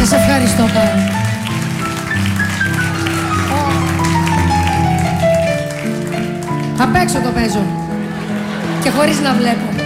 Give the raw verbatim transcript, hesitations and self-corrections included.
Σε ευχαριστώ πάρα. Απ' έξω το παίζω. Και χωρίς να βλέπω.